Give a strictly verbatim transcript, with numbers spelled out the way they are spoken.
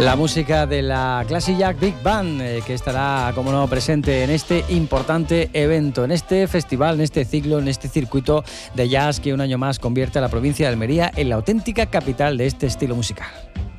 La música de la Classic Jazz Big Band, eh, que estará, como no, presente en este importante evento, en este festival, en este ciclo, en este circuito de jazz que un año más convierte a la provincia de Almería en la auténtica capital de este estilo musical.